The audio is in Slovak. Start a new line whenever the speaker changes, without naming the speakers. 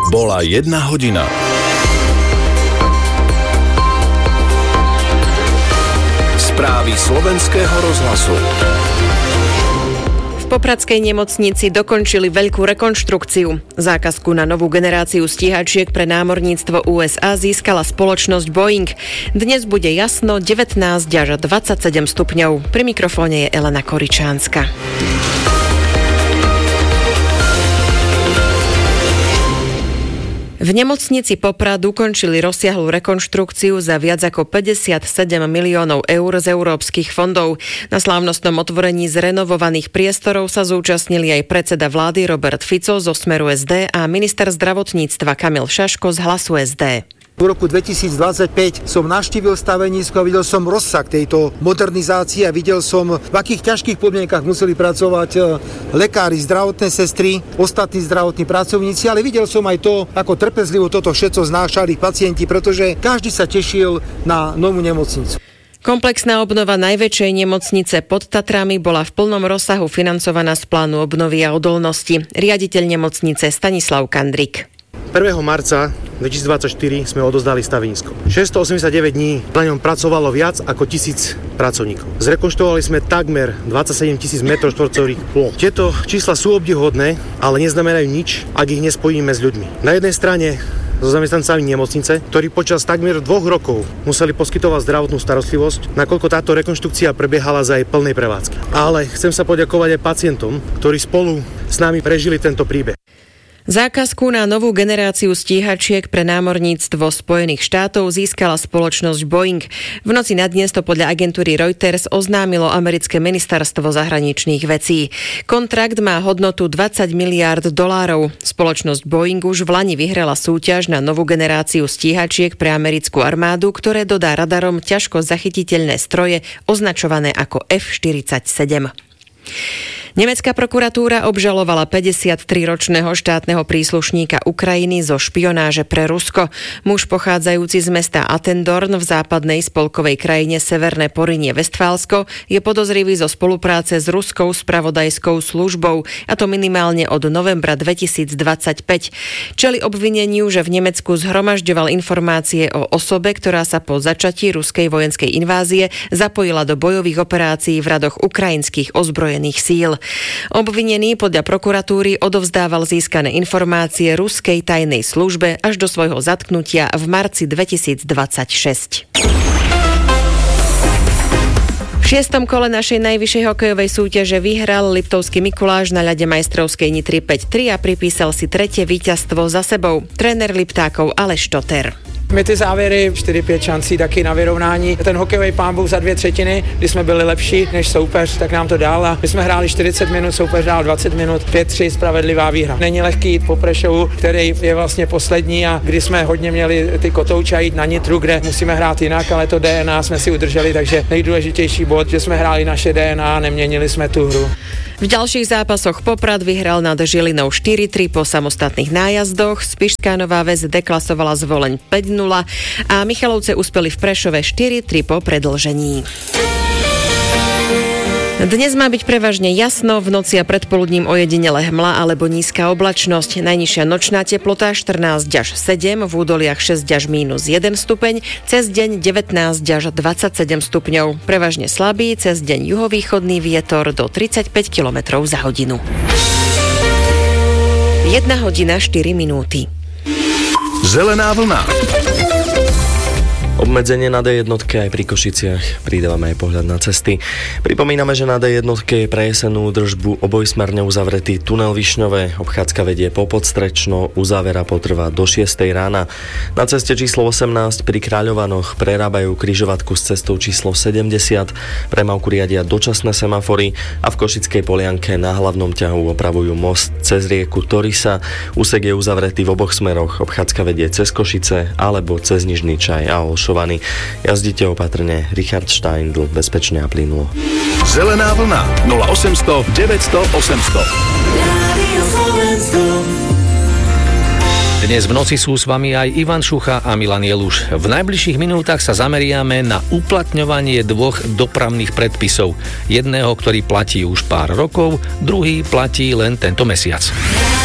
Bola 1 hodina. Správy Slovenského rozhlasu.
V popradskej nemocnici dokončili veľkú rekonštrukciu. Zákazku na novú generáciu stíhačiek pre námorníctvo USA získala spoločnosť Boeing. Dnes bude jasno 19 až 27 stupňov. Pri mikrofóne je Elena Koričánska. V nemocnici Poprad ukončili rozsiahlu rekonštrukciu za viac ako 57 miliónov eur z európskych fondov. Na slávnostnom otvorení zrenovovaných priestorov sa zúčastnili aj predseda vlády Robert Fico zo Smeru SD a minister zdravotníctva Kamil Šaško z Hlasu SD.
V roku 2025 som navštívil stavenisko a videl som rozsah tejto modernizácie a videl som, v akých ťažkých podmienkach museli pracovať lekári, zdravotné sestry, ostatní zdravotní pracovníci, ale videl som aj to, ako trpezlivo toto všetko znášali pacienti, pretože každý sa tešil na novú nemocnicu.
Komplexná obnova najväčšej nemocnice pod Tatrami bola v plnom rozsahu financovaná z plánu obnovy a odolnosti. Riaditeľ nemocnice Stanislav Kandrik.
1. marca 2024 sme odozdali stavenisko. 689 dní na ňom pracovalo viac ako 1000 pracovníkov. Zrekonštruovali sme takmer 27 000 m2 plôch. Tieto čísla sú obdivuhodné, ale neznamenajú nič, ak ich nespojíme s ľuďmi. Na jednej strane so zamestnancami nemocnice, ktorí počas takmer 2 rokov museli poskytovať zdravotnú starostlivosť, nakoľko táto rekonštrukcia prebiehala za jej plnej prevádzky. Ale chcem sa poďakovať aj pacientom, ktorí spolu s nami prežili tento príbeh.
Zákazku na novú generáciu stíhačiek pre námorníctvo Spojených štátov získala spoločnosť Boeing. V noci na dnes to podľa agentúry Reuters oznámilo americké ministerstvo zahraničných vecí. Kontrakt má hodnotu $20 miliárd. Spoločnosť Boeing už v lani vyhrala súťaž na novú generáciu stíhačiek pre americkú armádu, ktoré dodá radarom ťažko zachytiteľné stroje označované ako F-47. Nemecká prokuratúra obžalovala 53-ročného štátneho príslušníka Ukrajiny zo špionáže pre Rusko. Muž pochádzajúci z mesta Attendorn v západnej spolkovej krajine Severné Porinie Vestfálsko je podozrivý zo spolupráce s ruskou spravodajskou službou, a to minimálne od novembra 2025. Čeli obvineniu, že v Nemecku zhromažďoval informácie o osobe, ktorá sa po začatí ruskej vojenskej invázie zapojila do bojových operácií v radoch ukrajinských ozbrojených síl. Obvinený podľa prokuratúry odovzdával získané informácie ruskej tajnej službe až do svojho zatknutia v marci 2026. V 6. kole našej najvyššej hokejovej súťaže vyhral Liptovský Mikuláš na ľade majstrovskej Nitry 5-3 a pripísal si 3. víťazstvo za sebou. Tréner Liptákov Aleš Toter.
My ty závěry, 4-5 šancí taky na vyrovnání. Ten hokejový pánbůh za 2/3, kdy jsme byli lepší než soupeř, tak nám to dál. A my jsme hráli 40 minut, soupeř dál 20 minut, 5-3, spravedlivá výhra. Není lehký jít po Prešovu, který je vlastně poslední, a kdy jsme hodně měli ty kotouče a jít na Nitru, kde musíme hrát jinak, ale to DNA jsme si udrželi, takže nejdůležitější bod, že jsme hráli naše DNA a neměnili jsme tu hru.
V ďalších zápasoch Poprad vyhral nad Žilinou 4-3 po samostatných nájazdoch, Spišská Nová Ves deklasovala Zvoleň 5-0 a Michalovce uspeli v Prešove 4-3 po predĺžení. Dnes má byť prevažne jasno, v noci a predpoludním ojedinele hmla alebo nízka oblačnosť. Najnižšia nočná teplota 14 až 7, v údoliach 6 až -1 stupeň, cez deň 19 až 27 stupňov. Prevažne slabý, cez deň juhovýchodný vietor do 35 km za hodinu. 1 hodina 4 minúty.
Zelená vlna.
Obmedzenie na D1 aj pri Košiciach. Pridávame aj pohľad na cesty. Pripomíname, že na D1 je pre jesenú údržbu obojsmerne uzavretý tunel Višňové. Obchádzka vedie po Podstrečno, uzávera potrvá do 6 rána. Na ceste číslo 18 pri Kráľovanoch prerábajú križovatku s cestou číslo 70. Premávku riadia dočasné semafory a v Košickej Polianke na hlavnom ťahu opravujú most cez rieku Torisa. Úsek je uzavretý v oboch smeroch. Obchádzka vedie cez Košice alebo cez Nižný Čaj a Olšovany. Jazdite opatrne. Richard Steindl, bezpečne a plynulo.
Zelená vlna 0800 900 800.
Dnes v noci sú s vami aj Ivan Šucha a Milan Jeluš. V najbližších minútach sa zameriame na uplatňovanie dvoch dopravných predpisov. Jedného, ktorý platí už pár rokov, druhý platí len tento mesiac.